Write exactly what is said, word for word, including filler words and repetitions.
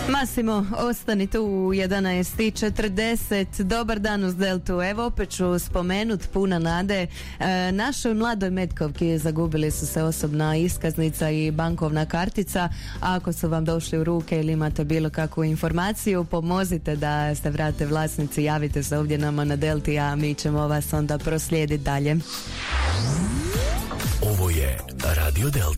Masimo, ostani tu u jedanaest i četrdeset. Dobar dan uz Deltu. Evo opet ću spomenut puna nade. E, našoj mladoj Metkovki zagubili su se osobna iskaznica i bankovna kartica. A ako su vam došli u ruke ili imate bilo kakvu informaciju, pomozite da se vrate vlasnici, javite se ovdje nama na Delti, a mi ćemo vas onda proslijediti dalje. Ovo je Radio Delta.